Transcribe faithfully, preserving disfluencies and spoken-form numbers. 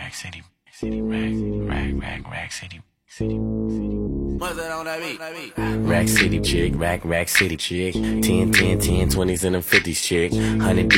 Rack City, City, Rack, Rack, Rack, Rack City, City, City. What's that on that beat? Rack City chick, Rack, Rack City chick. ten, ten, ten, twenties and them fifties chick. one hundred